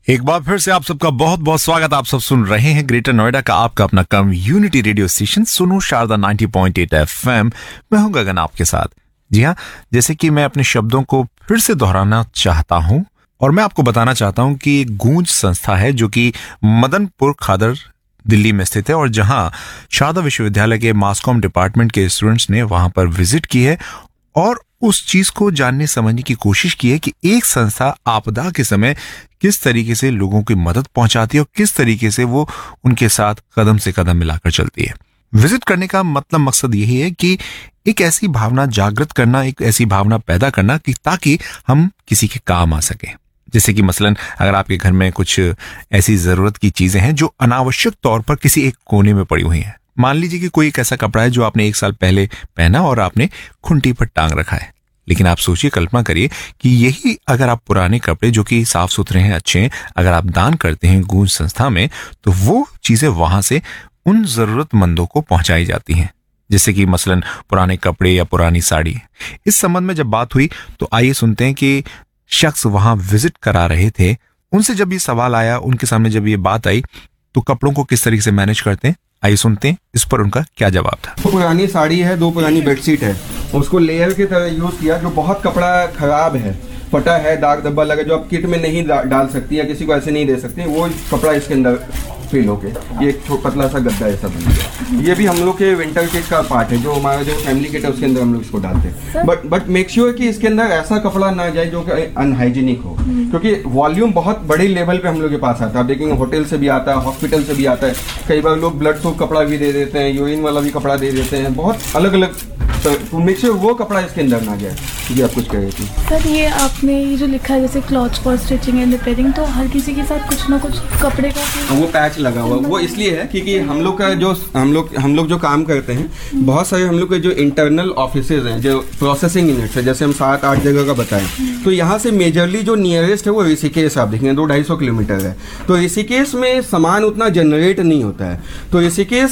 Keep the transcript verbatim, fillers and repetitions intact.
एक बार फिर से आप सबका बहुत बहुत स्वागत। आप सब सुन रहे हैं ग्रेटर नोएडा का आपका अपना कम्युनिटी रेडियो स्टेशन सुनो Sharda ninety point eight FM. मैं हूं गगन आपके साथ। जी हाँ, जैसे कि मैं अपने शब्दों को फिर से दोहराना चाहता हूं और मैं आपको बताना चाहता हूं कि एक गूंज संस्था है जो कि मदनपुर खादर दिल्ली में स्थित है और जहां शारदा विश्वविद्यालय के मास कॉम डिपार्टमेंट के स्टूडेंट्स ने वहां पर विजिट की है और उस चीज को जानने समझने की कोशिश की है कि एक संस्था आपदा के समय किस तरीके से लोगों की मदद पहुंचाती है और किस तरीके से वो उनके साथ कदम से कदम मिलाकर चलती है। विजिट करने का मतलब मकसद यही है कि एक ऐसी भावना जागृत करना, एक ऐसी भावना पैदा करना कि ताकि हम किसी के काम आ सके। जैसे कि मसलन अगर आपके घर में कुछ ऐसी जरूरत की चीजें हैं जो अनावश्यक तौर पर किसी एक कोने में पड़ी हुई हैं। मान लीजिए कि कोई एक ऐसा कपड़ा है जो आपने एक साल पहले पहना और आपने खुंटी पर टांग रखा है, लेकिन आप सोचिए, कल्पना करिए कि यही अगर आप पुराने कपड़े जो कि साफ सुथरे हैं, अच्छे हैं, अगर आप दान करते हैं गूंज संस्था में, तो वो चीजें वहां से उन जरूरतमंदों को पहुंचाई जाती हैं। जैसे कि मसलन पुराने कपड़े या पुरानी साड़ी। इस संबंध में जब बात हुई तो आइए सुनते हैं कि शख्स वहां विजिट करा रहे थे, उनसे जब ये सवाल आया, उनके सामने जब ये बात आई तो कपड़ों को किस तरीके से मैनेज करते हैं, आइए सुनते हैं इस पर उनका क्या जवाब था। तो पुरानी साड़ी है, दो पुरानी बेडशीट है, उसको लेयर की तरह यूज किया। जो बहुत कपड़ा खराब है, फटा है, दाग धब्बा लगा, जो आप किट में नहीं डाल सकती या किसी को ऐसे नहीं दे सकती, वो कपड़ा इसके अंदर फील होके ये एक पतला सा गद्दा ऐसा बन गया। ये भी हम लोग के विंटर किट का पार्ट है, जो हमारा जो फैमिली किट है उसके अंदर हम लोग इसको डालते हैं। बट बट मेक श्योर कि इसके अंदर ऐसा कपड़ा ना जाए जो कि अनहाइजीनिक हो, क्योंकि वॉल्यूम बहुत बड़े लेवल पे हम लोग के पास आता है। आप देखेंगे होटल से भी आता है, हॉस्पिटल से भी आता है। कई बार लोग ब्लड सोप कपड़ा भी दे देते हैं, यूरिन वाला भी कपड़ा दे देते हैं, बहुत अलग अलग। तो मेक श्योर वो कपड़ा इसके अंदर ना जाए। जी आप कुछ कह रही थी सर। ये आपने ये जो लिखा है जैसे clothes for stitching and repairing, तो हर किसी के साथ कुछ ना कुछ कपड़े का वो पैच लगा हुआ, वो इसलिए है क्योंकि हम लोग का जो हम लोग हम लोग जो काम करते हैं, बहुत सारे हम लोग के जो इंटरनल ऑफिसेज हैं, जो प्रोसेसिंग यूनिट्स है, जैसे हम सात आठ जगह का बताएं, तो यहाँ से मेजरली जो नियरेस्ट है वो ऋषिकेश आप देखेंगे दो ढाई सौ किलोमीटर है। तो ऋषिकेश में सामान उतना जनरेट नहीं होता है, तो ऋषिकेश